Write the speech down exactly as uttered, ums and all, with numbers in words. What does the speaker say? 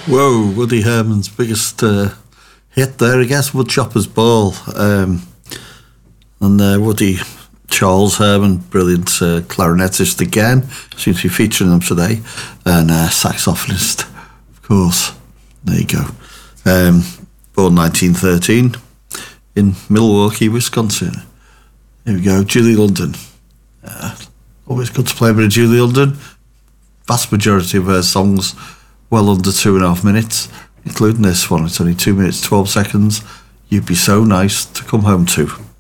Whoa, Woody Herman's biggest uh, hit there, I guess, Woodchopper's Ball. Um, and uh, Woody Charles Herman, brilliant uh, clarinetist again, seems to be featuring them today, and uh, saxophonist, of course. There you go. Um, born nineteen thirteen in Milwaukee, Wisconsin. Here we go, Julie London. Uh, always good to play a bit of Julie London. Vast majority of her songs well under two and a half minutes, including this one. It's only two minutes, twelve seconds. You'd be so nice to come home to.